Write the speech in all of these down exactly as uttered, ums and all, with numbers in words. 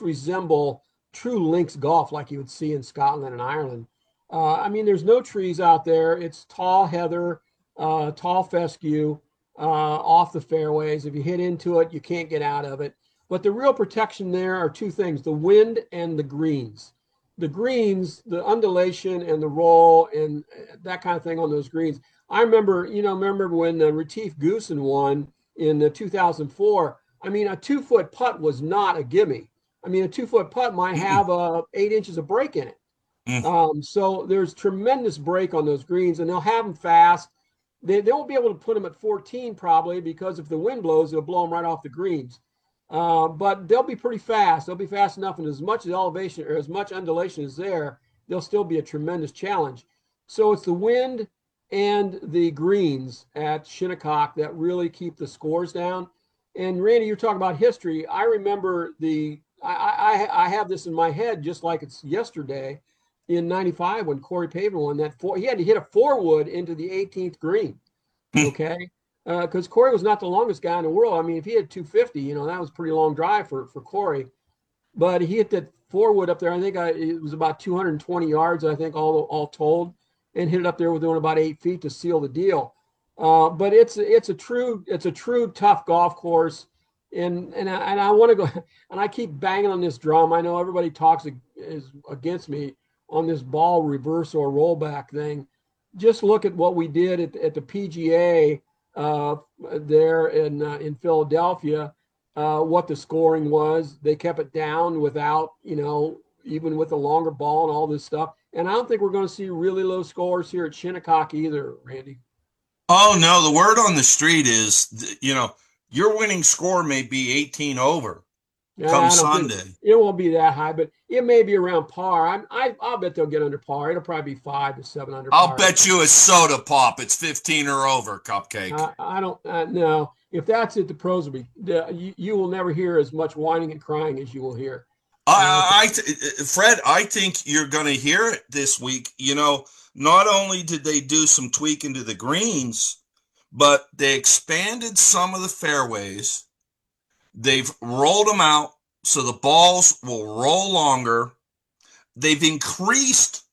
almost resemble true links golf like you would see in Scotland and Ireland. Uh, I mean, there's no trees out there. It's tall heather, uh, tall fescue uh, off the fairways. If you hit into it, you can't get out of it. But the real protection there are two things, the wind and the greens. The greens, the undulation and the roll and that kind of thing on those greens. I remember, you know, remember when uh, Retief Goosen won in uh, two thousand four. I mean, a two-foot putt was not a gimme. I mean, a two-foot putt might have uh, eight inches of break in it. Mm. Um, so there's tremendous break on those greens, and they'll have them fast. They, they won't be able to put them at fourteen probably because if the wind blows, it'll blow them right off the greens. Uh, but they'll be pretty fast. They'll be fast enough, and as much elevation or as much undulation is there, they'll still be a tremendous challenge. So it's the wind and the greens at Shinnecock that really keep the scores down. And Randy, you're talking about history. I remember the I, I, I have this in my head just like it's yesterday in ninety-five when Corey Pavin won that four. He had to hit a four wood into the eighteenth green. Okay. Because uh, Corey was not the longest guy in the world. I mean, if he had two fifty, you know, that was a pretty long drive for, for Corey. But he hit that four wood up there. I think I, it was about two hundred twenty yards, I think, all all told, and hit it up there within about eight feet to seal the deal. Uh, but it's it's a true it's a true tough golf course, and and I, and I want to go and I keep banging on this drum. I know everybody talks is against me on this ball reverse or rollback thing. Just look at what we did at, at the P G A. Uh, there in uh, in Philadelphia, uh, what the scoring was. They kept it down without, you know, even with a longer ball and all this stuff. And I don't think we're going to see really low scores here at Shinnecock either, Randy. Oh, no, the word on the street is, you know, your winning score may be eighteen over yeah, come Sunday. It won't be that high, but it may be around par. I'm, I, I'll bet they'll get under par. It'll probably be five to seven under I'll par. I'll bet you a soda pop. It's fifteen or over, Cupcake. I, I don't uh, know. If that's it, the pros will be. The, you, you will never hear as much whining and crying as you will hear. Uh, I, I, Fred, I think you're going to hear it this week. You know, not only did they do some tweaking to the greens, but they expanded some of the fairways. They've rolled them out so the balls will roll longer. They've increased.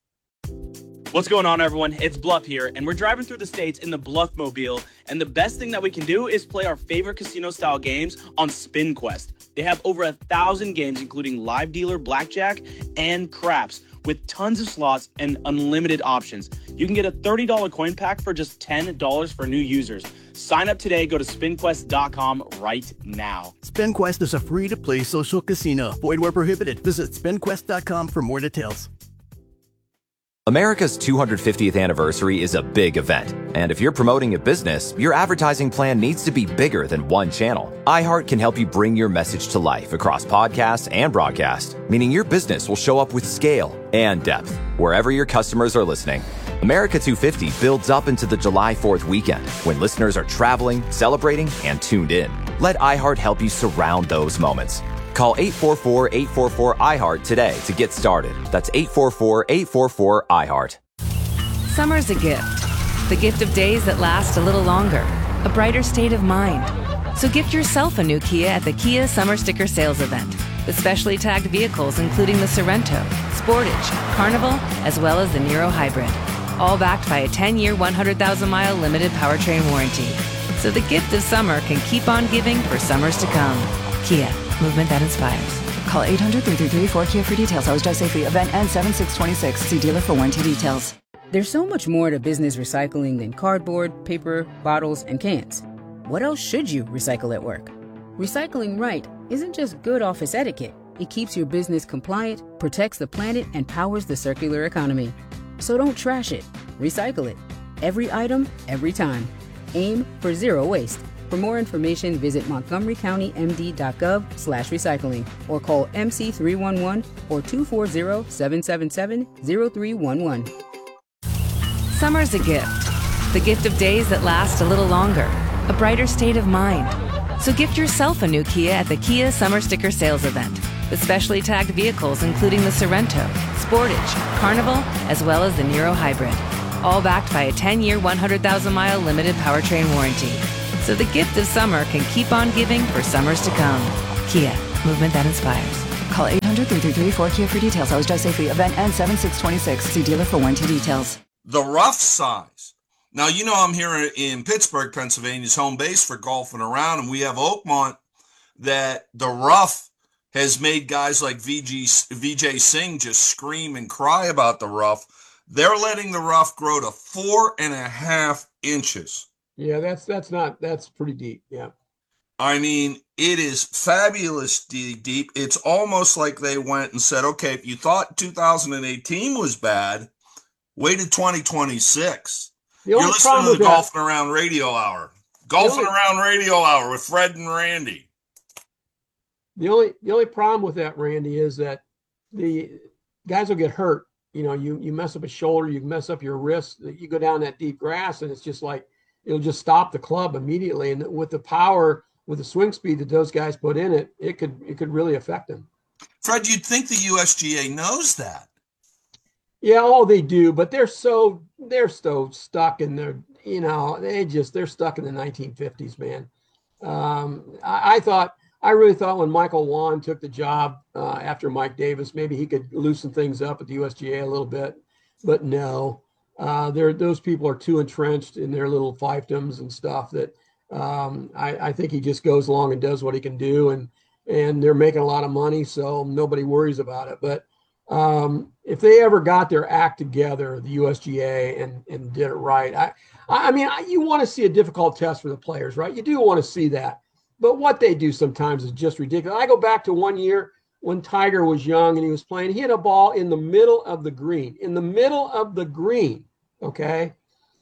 What's going on, everyone? It's Bluff here, and we're driving through the states in the Bluffmobile, and the best thing that we can do is play our favorite casino-style games on SpinQuest. They have over a thousand games, including live dealer blackjack and craps, with tons of slots and unlimited options. You can get a thirty dollars coin pack for just ten dollars for new users. Sign up today. Go to spin quest dot com right now. SpinQuest is a free-to-play social casino. Void where prohibited. Visit spin quest dot com for more details. America's two hundred fiftieth anniversary is a big event, and if you're promoting a business, your advertising plan needs to be bigger than one channel. iHeart can help you bring your message to life across podcasts and broadcast, meaning your business will show up with scale and depth wherever your customers are listening. America two fifty builds up into the July fourth weekend when listeners are traveling, celebrating, and tuned in. Let iHeart help you surround those moments. Call eight four four, eight four four, I heart today to get started. That's eight four four, eight four four, I heart. Summer's a gift. The gift of days that last a little longer. A brighter state of mind. So gift yourself a new Kia at the Kia Summer Sticker Sales Event. With specially tagged vehicles including the Sorento, Sportage, Carnival, as well as the Niro Hybrid. All backed by a ten-year, one hundred thousand mile limited powertrain warranty. So the gift of summer can keep on giving for summers to come. Kia. Movement that inspires. Call eight hundred, three three three, four K I A for details. Always drive safely. Event ends seven six twenty-six. See dealer for warranty details. There's so much more to business recycling than cardboard, paper, bottles, and cans. What else should you recycle at work? Recycling right isn't just good office etiquette. It keeps your business compliant, protects the planet, and powers the circular economy. So don't trash it. Recycle it. Every item, every time. Aim for zero waste. For more information, visit montgomery county m d dot gov slash recycling or call M C three one one or two four zero, seven seven seven, zero three one one. Summer's a gift. The gift of days that last a little longer. A brighter state of mind. So gift yourself a new Kia at the Kia Summer Sticker Sales Event. With specially tagged vehicles including the Sorento, Sportage, Carnival, as well as the Niro Hybrid. All backed by a ten-year, one hundred thousand mile limited powertrain warranty. So the gift of summer can keep on giving for summers to come. Kia, movement that inspires. Call eight hundred hundred, three three three, four Kia for details. Always drive safely. Event ends seven six twenty-six. See dealer for warranty details. The rough size. Now, you know, I'm here in Pittsburgh, Pennsylvania's home base for golfing around, and we have Oakmont that the rough has made guys like V G, V J Singh just scream and cry about the rough. They're letting the rough grow to four and a half inches. Yeah, that's that's not that's pretty deep. Yeah. I mean, it is fabulous deep. It's almost like they went and said, okay, if you thought two thousand eighteen was bad, wait till twenty twenty-six. You're listening to the Golfing Around Radio Hour. Golfing Around Radio Hour with Fred and Randy. The only the only problem with that, Randy, is that the guys will get hurt. You know, you you mess up a shoulder, you mess up your wrist, you go down that deep grass, and it's just like it'll just stop the club immediately. And with the power, with the swing speed that those guys put in it, it could it could really affect them. Fred, you'd think the U S G A knows that. Yeah, oh, they do, but they're so they're so stuck in their, you know, they just they're stuck in the nineteen fifties, man. Um, I, I thought I really thought when Michael Wan took the job uh, after Mike Davis, maybe he could loosen things up at the U S G A a little bit, but no, uh, they're those people are too entrenched in their little fiefdoms and stuff that um, I, I think he just goes along and does what he can do, and and they're making a lot of money, so nobody worries about it, but. Um, if they ever got their act together, the U S G A, and, and did it right, I, I mean, I, you want to see a difficult test for the players, right? You do want to see that, but what they do sometimes is just ridiculous. I go back to one year when Tiger was young and he was playing, he hit a ball in the middle of the green, in the middle of the green. Okay.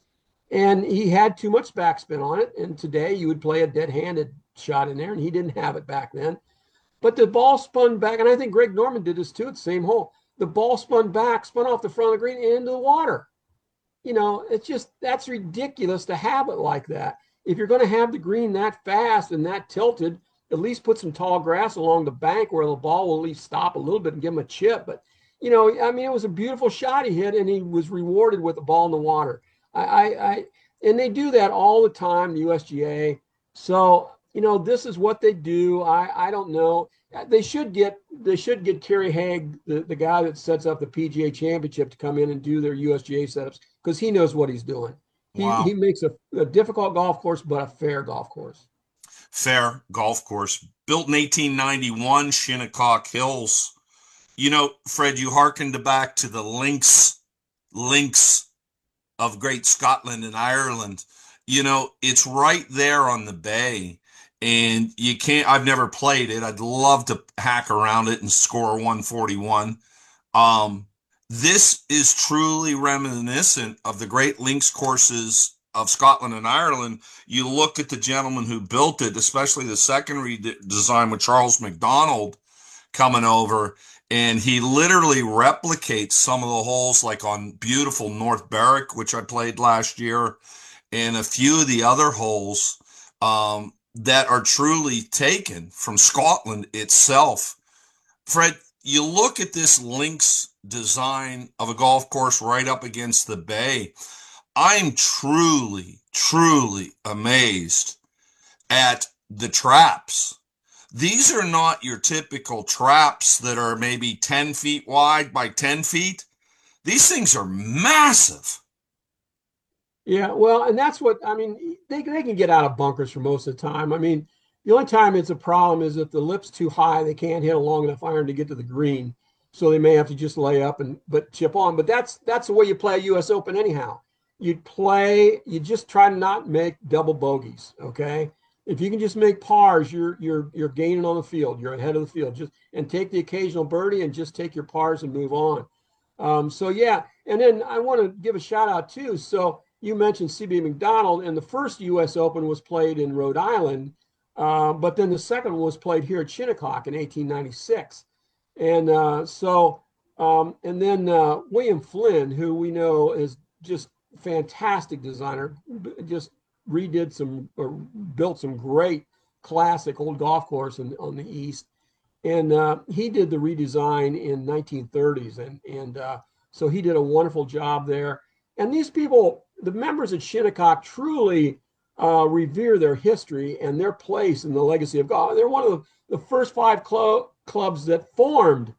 And he had too much backspin on it. And today you would play a dead-handed shot in there, and he didn't have it back then, but the ball spun back. And I think Greg Norman did this too at the same hole. The ball spun back, spun off the front of the green and into the water. You know, it's just, that's ridiculous to have it like that. If you're going to have the green that fast and that tilted, at least put some tall grass along the bank where the ball will at least stop a little bit and give him a chip. But, you know, I mean, it was a beautiful shot he hit, and he was rewarded with the ball in the water. I, I, I and they do that all the time, the U S G A. So, you know, this is what they do. I, I don't know. They should get they should get Kerry Haig, the, the guy that sets up the P G A Championship, to come in and do their U S G A setups, because he knows what he's doing. He wow. he makes a, a difficult golf course, but a fair golf course. Fair golf course. Built in eighteen ninety-one, Shinnecock Hills. You know, Fred, you hearkened back to the links, links of great Scotland and Ireland. You know, it's right there on the bay. And you can't, I've never played it. I'd love to hack around it and score one forty-one. Um, this is truly reminiscent of the great links courses of Scotland and Ireland. You look at the gentleman who built it, especially the second redesign with Charles McDonald coming over, and he literally replicates some of the holes like on beautiful North Berwick, which I played last year, and a few of the other holes. Um, that are truly taken from Scotland itself. Fred, you look at this links design of a golf course right up against the bay. I'm truly, truly amazed at the traps. These are not your typical traps that are maybe ten feet wide by ten feet. These things are massive. Yeah, well, and that's what, I mean, they, they can get out of bunkers for most of the time. I mean, the only time it's a problem is if the lip's too high, they can't hit a long enough iron to get to the green. So they may have to just lay up and but chip on. But that's that's the way you play a U S Open anyhow. You'd play, you just try to not make double bogeys, okay? If you can just make pars, you're you're you're gaining on the field. You're ahead of the field. Just and take the occasional birdie and just take your pars and move on. Um, so, yeah, and then I want to give a shout out too. So you mentioned C B McDonald, and the first U S Open was played in Rhode Island, uh, but then the second one was played here at Shinnecock in eighteen ninety-six. And uh, so, um, and then uh, William Flynn, who we know is just fantastic designer, just redid some, or built some great classic old golf course in, on the East. And uh, he did the redesign in nineteen thirties. And, and uh, so he did a wonderful job there. And these people, the members at Shinnecock, truly uh, revere their history and their place in the legacy of golf. They're one of the, the first five clo- clubs that formed